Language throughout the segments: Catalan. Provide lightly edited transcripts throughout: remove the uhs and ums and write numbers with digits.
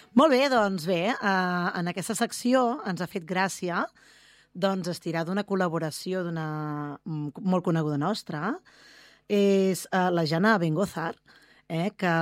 Molt bé, doncs bé, en aquesta secció ens ha fet gràcia estirar d'una col·laboració molt coneguda nostra. És la Jana Bengozar, que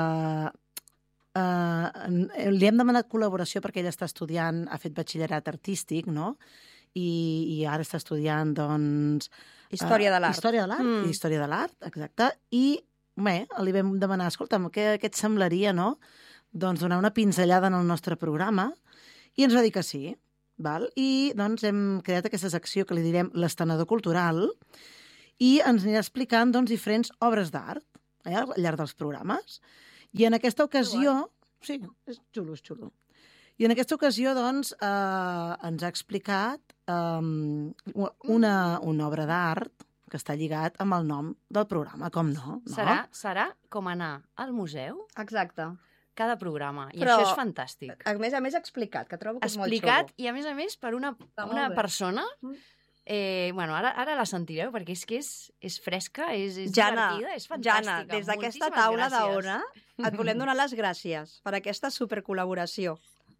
li hem demanat col·laboració perquè ella està estudiant, ha fet batxillerat artístic, no? I ara està estudiant, doncs... Història de l'art. Història de l'art, exacte. I bé, li vam demanar, escolta'm, què et semblaria, no?, doncs donar una pinzellada en el nostre programa, i ens va dir que sí. Val? I doncs hem creat aquesta secció que li direm l'Estenedor Cultural, i ens anirà explicant doncs, diferents obres d'art al llarg dels programes. I en aquesta ocasió... Sí, és xulo, és xulo. I en aquesta ocasió, doncs, ens ha explicat una obra d'art que està lligat amb el nom del programa, com no? Serà com anar al museu? Exacte. Cada programa, i això és fantàstic. A més explicat, que trobo que és molt xulo. Explicat, i a més per una persona... Bueno, ara la sentireu, perquè és que és fresca, és divertida, és fantàstica. Jana, des d'aquesta taula d'Ona et volem donar les gràcies per aquesta supercol·laboració.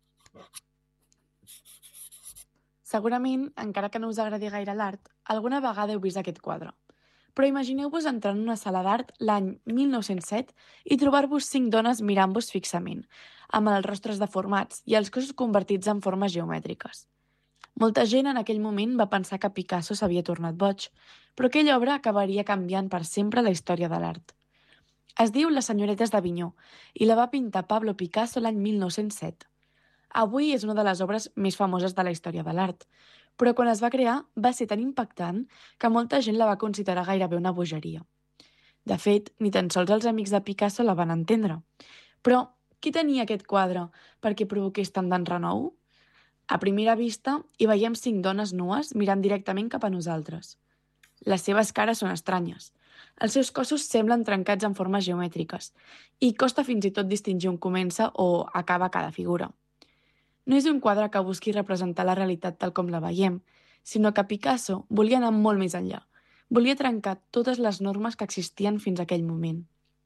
Segurament, encara que no us agradi gaire l'art, alguna vegada heu vist aquest quadre. Però imagineu-vos entrar en una sala d'art l'any 1907 i trobar-vos 5 dones mirant-vos fixament, amb els rostres deformats i els cossos convertits en formes geomètriques. Molta gent en aquell moment va pensar que Picasso s'havia tornat boig, però aquella obra acabaria canviant per sempre la història de l'art. Es diu Les senyoretes d'Avinyó i la va pintar Pablo Picasso l'any 1907. Avui és una de les obres més famoses de la història de l'art, però quan es va crear va ser tan impactant que molta gent la va considerar gairebé una bogeria. De fet, ni tan sols els amics de Picasso la van entendre. Però qui tenia aquest quadre perquè provoqués tant d'enrenou? A primera vista, hi veiem 5 dones nues mirant directament cap a nosaltres. Les seves cares són estranyes. Els seus cossos semblen trencats en formes geomètriques i costa fins i tot distingir on comença o acaba cada figura. No és un quadre que busqui representar la realitat tal com la veiem, sinó que Picasso volia anar molt més enllà. Volia trencar totes les normes que existien fins a aquell moment.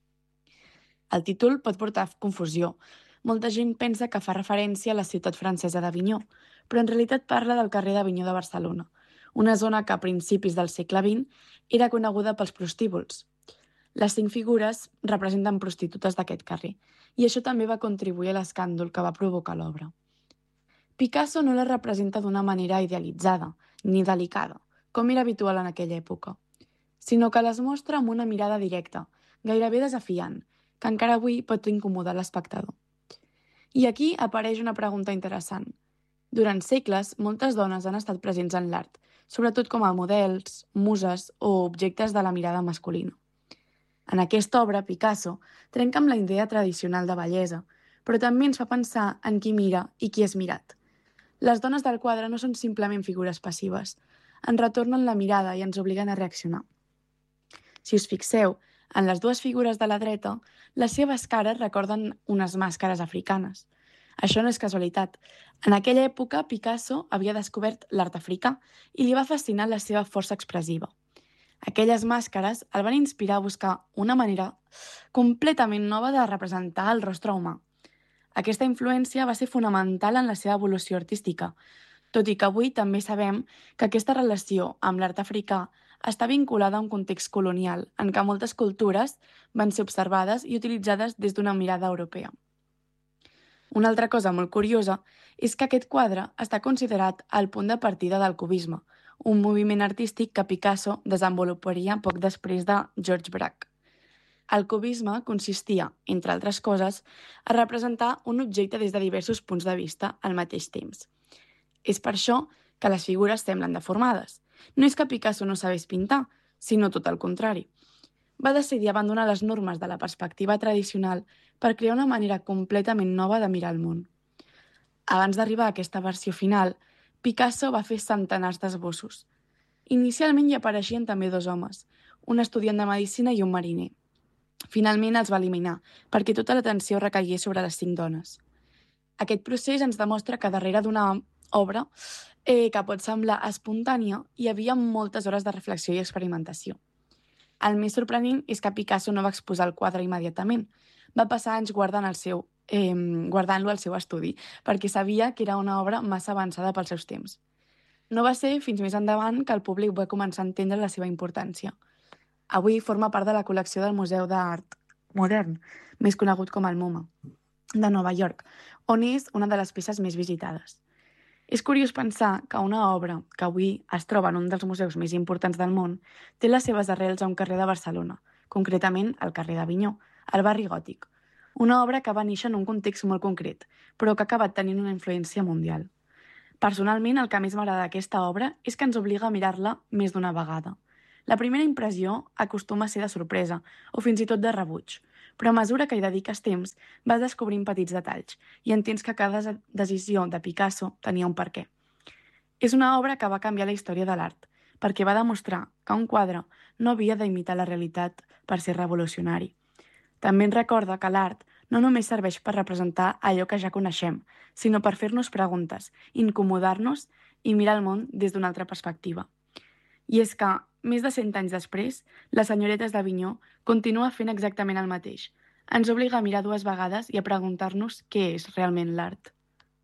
El títol pot portar confusió. Molta gent pensa que fa referència a la ciutat francesa d'Avinyó, però en realitat parla del carrer d'Avinyó de Barcelona, una zona que a principis del segle XX era coneguda pels prostíbuls. Les 5 figures representen prostitutes d'aquest carrer, i això també va contribuir a l'escàndol que va provocar l'obra. Picasso no la representa d'una manera idealitzada, ni delicada, com era habitual en aquella època, sinó que les mostra amb una mirada directa, gairebé desafiant, que encara avui pot incomodar l'espectador. I aquí apareix una pregunta interessant. Durant segles, moltes dones han estat presents en l'art, sobretot com a models, muses o objectes de la mirada masculina. En aquesta obra, Picasso trenca amb la idea tradicional de bellesa, però també ens fa pensar en qui mira i qui és mirat. Les dones del quadre no són simplement figures passives, ens retornen la mirada i ens obliguen a reaccionar. Si us fixeu, en les 2 figures de la dreta, les seves cares recorden unes màscares africanes. Això no és casualitat. En aquella època, Picasso havia descobert l'art africà i li va fascinar la seva força expressiva. Aquelles màscares el van inspirar a buscar una manera completament nova de representar el rostre humà. Aquesta influència va ser fonamental en la seva evolució artística, tot i que avui també sabem que aquesta relació amb l'art africà està vinculada a un context colonial, en què moltes cultures van ser observades i utilitzades des d'una mirada europea. Una altra cosa molt curiosa és que aquest quadre està considerat el punt de partida del cubisme, un moviment artístic que Picasso desenvoluparia poc després de George Braque. El cubisme consistia, entre altres coses, a representar un objecte des de diversos punts de vista al mateix temps. És per això que les figures semblen deformades. No és que Picasso no sabés pintar, sinó tot el contrari. Va decidir abandonar les normes de la perspectiva tradicional per crear una manera completament nova de mirar el món. Abans d'arribar a aquesta versió final, Picasso va fer centenars d'esbossos. Inicialment hi apareixien també 2 homes, un estudiant de medicina i un mariner. Finalment els va eliminar, perquè tota l'atenció recaigués sobre les 5 dones. Aquest procés ens demostra que darrere d'una obra que pot semblar espontània hi havia moltes hores de reflexió i experimentació. El més sorprenent és que Picasso no va exposar el quadre immediatament. Va passar anys guardant el seu guardant-lo al seu estudi, perquè sabia que era una obra massa avançada pels seus temps. No va ser fins més endavant que el públic va començar a entendre la seva importància. Avui forma part de la col·lecció del Museu d'Art Modern, més conegut com el MoMA, de Nova York, on és una de les peces més visitades. És curiós pensar que una obra que avui es troba en un dels museus més importants del món té les seves arrels a un carrer de Barcelona, concretament al carrer d'Avinyó, al barri gòtic. Una obra que va néixer en un context molt concret, però que ha acabat tenint una influència mundial. Personalment, el que més m'agrada d'aquesta obra és que ens obliga a mirar-la més d'una vegada. La primera impressió acostuma a ser de sorpresa, o fins i tot de rebuig, però a mesura que hi dediques temps vas descobrint petits detalls i entens que cada decisió de Picasso tenia un perquè. És una obra que va canviar la història de l'art, perquè va demostrar que un quadre no havia d'imitar la realitat per ser revolucionari. També ens recorda que l'art no només serveix per representar allò que ja coneixem, sinó per fer-nos preguntes, incomodar-nos i mirar el món des d'una altra perspectiva. I és que, més de 100 anys després, les senyoretes d'Avinyó continua fent exactament el mateix. Ens obliga a mirar 2 vegades i a preguntar-nos què és realment l'art.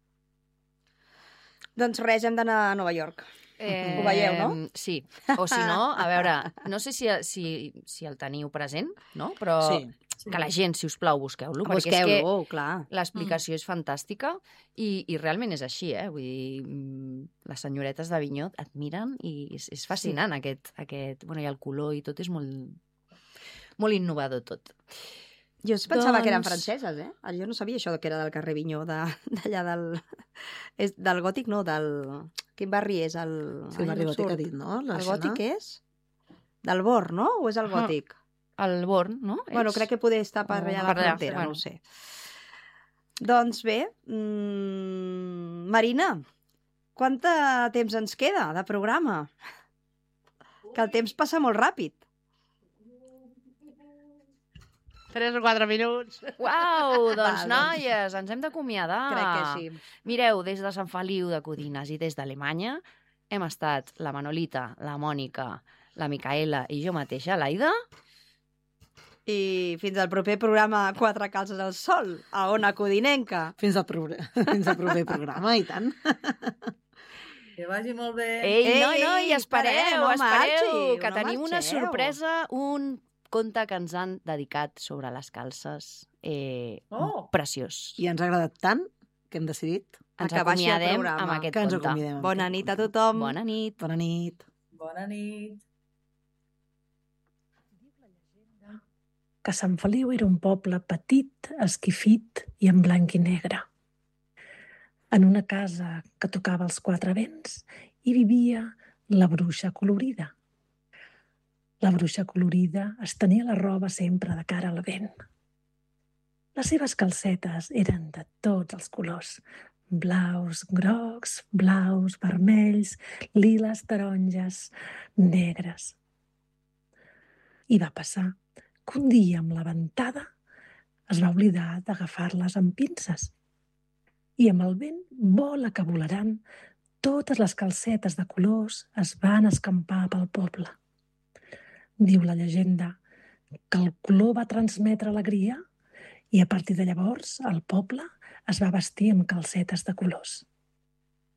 Doncs res, hem d'anar a Nova York. Ho veieu, no? Sí. O si no, a veure, no sé si el teniu present, no? Però que la gent, si us plau, busqueu-lo. Busqueu-lo, clar. L'explicació és fantàstica i realment és així, eh? Vull dir, les senyoretes d'Avinyó et miren i és fascinant aquest... Bueno, i el color i tot és molt innovador tot. Jo pensava que eren franceses, eh? Jo no sabia això que era del carrer Avinyó, d'allà del Gòtic, no, del... Quin barri és? Sí, el barri Gòtic ha dit, no? El Gòtic és? Del Born, no? O és el Gòtic? El Born, no? Bueno, crec que poder estar per allà a la frontera, no ho sé. Doncs bé, Marina, quant temps ens queda de programa? Que el temps passa molt ràpid. 3 o 4 minuts. Uau, doncs noies, ens hem d'acomiadar. Crec que sí. Mireu, des de Sant Feliu de Codines i des d'Alemanya hem estat la Manolita, la Mònica, la Micaela i jo mateixa, l'Aida. I fins al proper programa Quatre calces al sol, a Ona Codinenca. Fins al proper programa, i tant. Que vagi molt bé. Ei, espereu, no marxi, que no tenim una marxeu. sorpresa, un conte que ens han dedicat sobre les calces. Preciós. I ens ha agradat tant que hem decidit Ens que baixi el acomiadem programa. amb aquest que ens conte. acomiadem. amb Bona aquest nit a conte. tothom. Bona nit. Bona nit. Bona nit. Que Sant Feliu era un poble petit, esquifit i en blanc i negre. En una casa que tocava els 4 vents hi vivia la bruixa colorida. La bruixa colorida estenia la roba sempre de cara al vent. Les seves calcetes eren de tots els colors, blaus, grocs, blaus, vermells, liles, taronges, negres. I va passar que un dia amb la ventada es va oblidar d'agafar-les amb pinces. I amb el vent vola que volaran, totes les calcetes de colors es van escampar pel poble. Diu la llegenda que el color va transmetre alegria i a partir de llavors el poble es va vestir amb calcetes de colors.